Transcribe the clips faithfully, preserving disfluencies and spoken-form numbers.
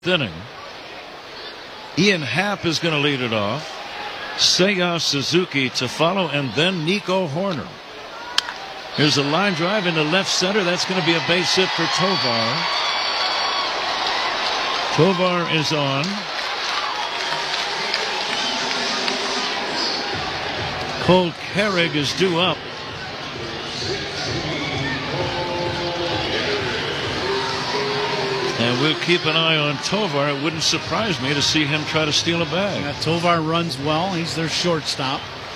inning. Ian Happ is going to lead it off. Seiya Suzuki to follow, and then Nico Hoerner. Here's a line drive into left center. That's going to be a base hit for Tovar. Tovar is on. Cole Carrig is due up. And we'll keep an eye on Tovar. It wouldn't surprise me to see him try to steal a bag. Yeah, Tovar runs well. He's their shortstop.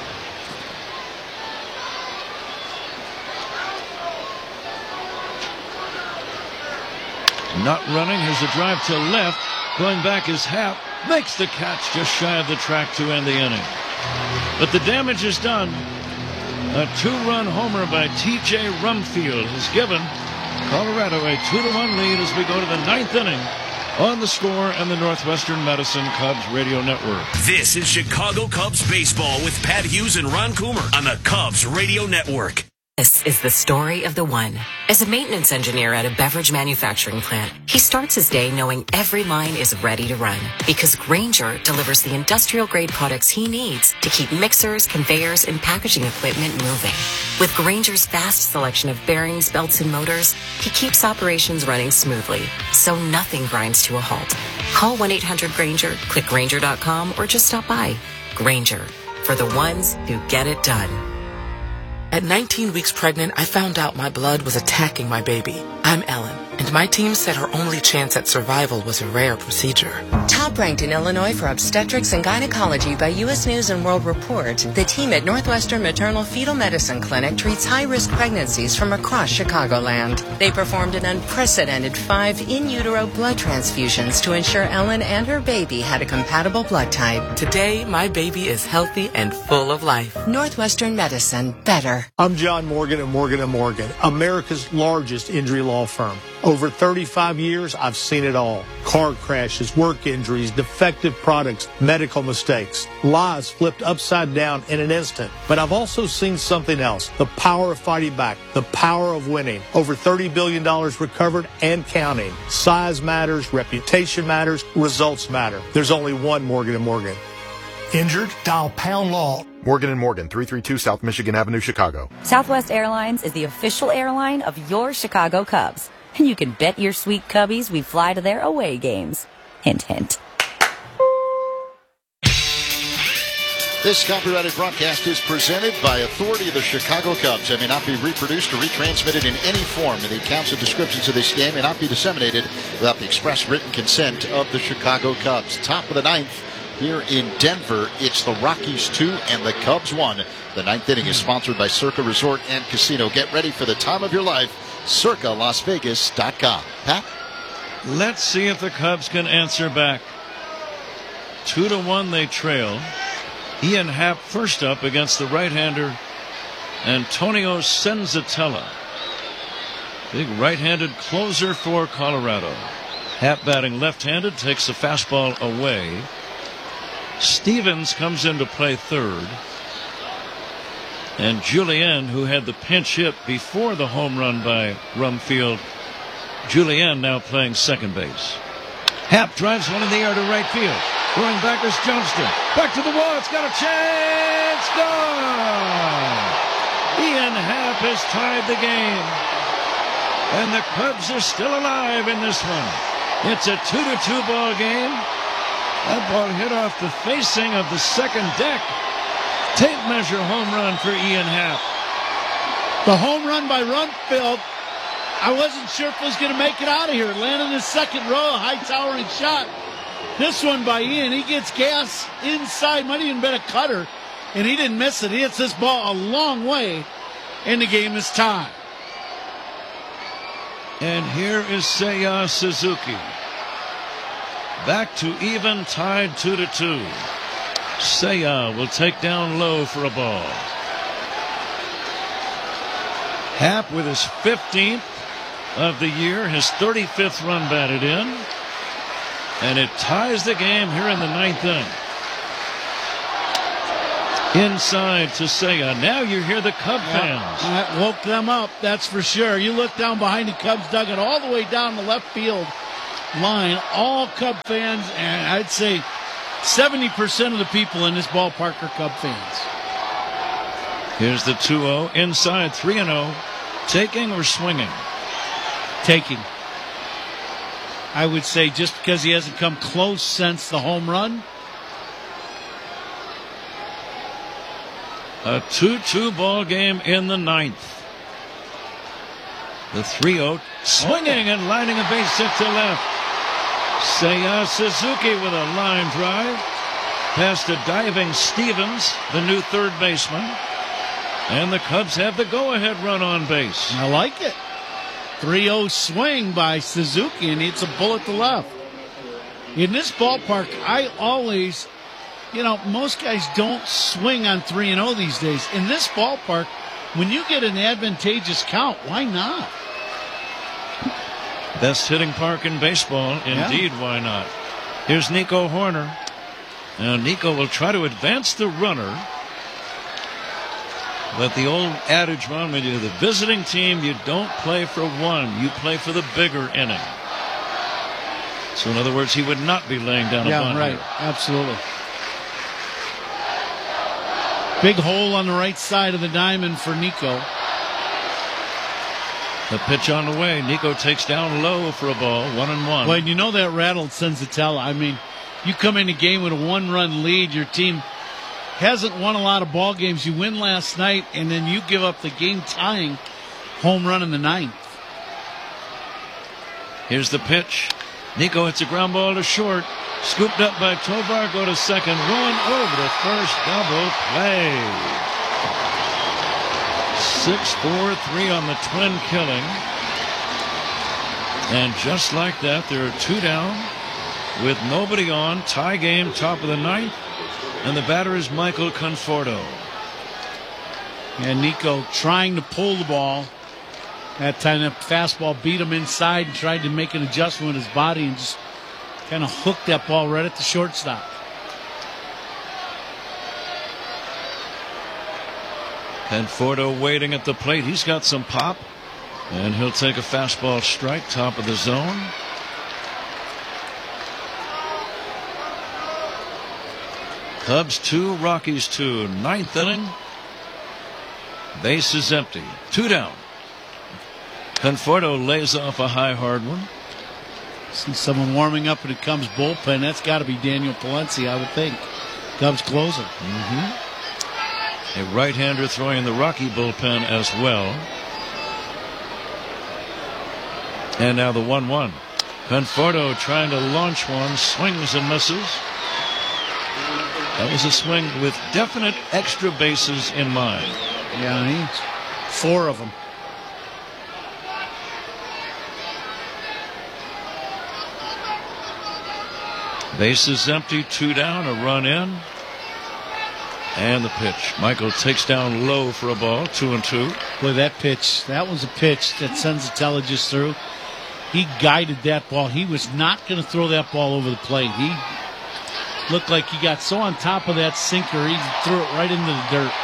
Not running. Here's a drive to left. Going back is Happ. Makes the catch just shy of the track to end the inning. But the damage is done. A two-run homer by T J Rumfield has given Colorado a two to one lead as we go to the ninth inning on The Score and the Northwestern Medicine Cubs radio network. This is Chicago Cubs baseball with Pat Hughes and Ron Coomer on the Cubs radio network. This is the story of the one. As a maintenance engineer at a beverage manufacturing plant, he starts his day knowing every line is ready to run because Grainger delivers the industrial-grade products he needs to keep mixers, conveyors, and packaging equipment moving. With Grainger's vast selection of bearings, belts, and motors, he keeps operations running smoothly, so nothing grinds to a halt. Call one eight hundred Grainger, click Grainger dot com, or just stop by. Grainger, for the ones who get it done. At nineteen weeks pregnant, I found out my blood was attacking my baby. I'm Ellen, and my team said her only chance at survival was a rare procedure. Top ranked in Illinois for obstetrics and gynecology by U S News and World Report, the team at Northwestern Maternal Fetal Medicine Clinic treats high-risk pregnancies from across Chicagoland. They performed an unprecedented five in utero blood transfusions to ensure Ellen and her baby had a compatible blood type. Today, my baby is healthy and full of life. Northwestern Medicine, better. I'm John Morgan at Morgan and Morgan, America's largest injury law firm. Over thirty-five years, I've seen it all. Car crashes, work injuries, defective products, medical mistakes, lives flipped upside down in an instant. But I've also seen something else, the power of fighting back, the power of winning. Over thirty billion dollars recovered and counting. Size matters, reputation matters, results matter. There's only one Morgan and Morgan. Injured? Dial pound law. Morgan and Morgan, three thirty-two South Michigan Avenue, Chicago. Southwest Airlines is the official airline of your Chicago Cubs. And you can bet your sweet Cubbies we fly to their away games. Hint, hint. This copyrighted broadcast is presented by authority of the Chicago Cubs and may not be reproduced or retransmitted in any form. And the accounts and descriptions of this game may not be disseminated without the express written consent of the Chicago Cubs. Top of the ninth. Here in Denver, it's the Rockies two and the Cubs one. The ninth inning is sponsored by Circa Resort and Casino. Get ready for the time of your life. Circa Las Vegas dot com. Pat? Let's see if the Cubs can answer back. Two to one they trail. Ian Happ first up against the right-hander Antonio Senzatella. Big right-handed closer for Colorado. Happ batting left-handed, takes the fastball away. Stevens comes into play third. And Julien, who had the pinch hit before the home run by Rumfield, Julien now playing second base. Happ drives one in the air to right field. Going back is Johnston. Back to the wall. It's got a chance. Gone. Ian Happ has tied the game. And the Cubs are still alive in this one. It's a two to two ball game. That ball hit off the facing of the second deck. Tape measure home run for Ian Happ. The home run by Rumfield, I wasn't sure if it was going to make it out of here. Landed in the second row, a high towering shot. This one by Ian, he gets gas inside, might even been a cutter, and he didn't miss it. He hits this ball a long way, and the game is tied. And here is Seiya Suzuki. Back to even, tied two to two. Seiya will take down low for a ball. Happ with his fifteenth of the year, his thirty-fifth run batted in. And it ties the game here in the ninth inning. Inside to Seiya. Now you hear the Cub fans. That woke them up, that's for sure. You look down behind the Cubs dugout all the way down the left field. line, all Cub fans, and I'd say seventy percent of the people in this ballpark are Cub fans. Here's the two oh inside, three and oh. Taking or swinging? Taking. I would say just because he hasn't come close since the home run. A two two ball game in the ninth. The three oh swinging and lining a base hit to left. Seiya Suzuki with a line drive. Past a diving Stevens, the new third baseman. And the Cubs have the go-ahead run on base. I like it. three oh swing by Suzuki, and it's a bullet to left. In this ballpark, I always, you know, most guys don't swing on three and oh these days. In this ballpark, when you get an advantageous count, why not? Best hitting park in baseball. Indeed, yeah. Why not? Here's Nico Hoerner. Now, Nico will try to advance the runner. But the old adage, man, when you're the visiting team, you don't play for one. You play for the bigger inning. So, in other words, he would not be laying down yeah, a bunt. Yeah, right. Here. Absolutely. Big hole on the right side of the diamond for Nico. The pitch on the way. Nico takes down low for a ball. One and one. Well, you know that rattled Senzatella. I mean, you come in a game with a one-run lead. Your team hasn't won a lot of ball games. You win last night, and then you give up the game-tying home run in the ninth. Here's the pitch. Nico hits a ground ball to short. Scooped up by Tovar. Go to second. Run over to first. Double play. six four three on the twin killing. And just like that, there are two down with nobody on. Tie game, top of the ninth. And the batter is Michael Conforto. And Nico trying to pull the ball. That time the fastball beat him inside and tried to make an adjustment with his body and just kind of hooked that ball right at the shortstop. Conforto waiting at the plate. He's got some pop. And he'll take a fastball strike, top of the zone. Cubs two, Rockies two. Ninth inning. Base is empty. Two down. Conforto lays off a high hard one. See someone warming up in the Cubs bullpen. That's got to be Daniel Palencia, I would think. Cubs closer. Mm-hmm. A right-hander throwing in the Rocky bullpen as well. And now the one one. Conforto trying to launch one. Swings and misses. That was a swing with definite extra bases in mind. Yeah, he's four of them. Base is empty, two down, a run in. And the pitch. Michael takes down low for a ball, two and two. Boy, that pitch, that was a pitch that Senzatella just threw. He guided that ball. He was not going to throw that ball over the plate. He looked like he got so on top of that sinker, he threw it right into the dirt.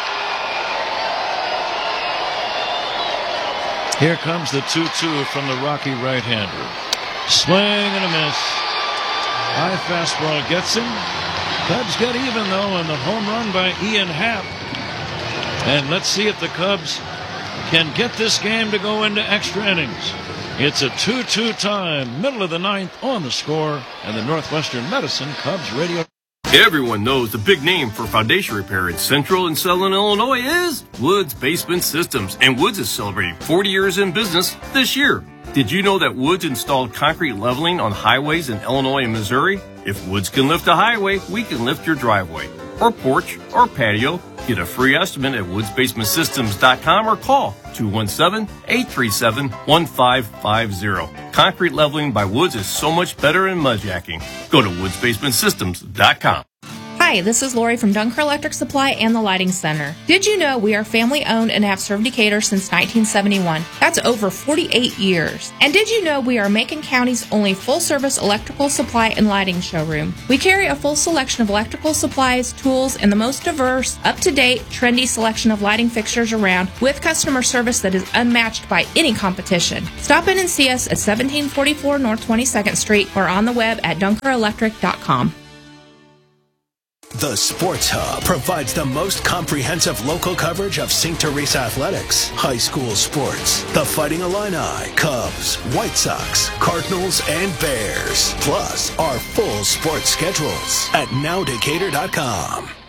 Here comes the two two from the Rocky right-hander. Swing and a miss. High fastball gets him. Cubs get even, though, on the home run by Ian Happ. And let's see if the Cubs can get this game to go into extra innings. It's a two two time, middle of the ninth on the Score, and the Northwestern Medicine Cubs radio. Everyone knows the big name for foundation repair in Central and Southern Illinois is Woods Basement Systems, and Woods is celebrating forty years in business this year. Did you know that Woods installed concrete leveling on highways in Illinois and Missouri? If Woods can lift a highway, we can lift your driveway, or porch, or patio. Get a free estimate at woods basement systems dot com or call two one seven, eight three seven, one five five zero. Concrete leveling by Woods is so much better than mudjacking. Go to woods basement systems dot com. Hi, Hi, this is Lori from Dunker Electric Supply and the Lighting Center. Did you know we are family owned and have served Decatur since nineteen seventy-one? That's over forty-eight years. And did you know we are Macon County's only full-service electrical supply and lighting showroom? We carry a full selection of electrical supplies, tools, and the most diverse, up-to-date, trendy selection of lighting fixtures around with customer service that is unmatched by any competition. Stop in and see us at seventeen forty-four North twenty-second Street or on the web at dunker electric dot com. The Sports Hub provides the most comprehensive local coverage of Saint Teresa athletics, high school sports, the Fighting Illini, Cubs, White Sox, Cardinals, and Bears, plus our full sports schedules at now decatur dot com.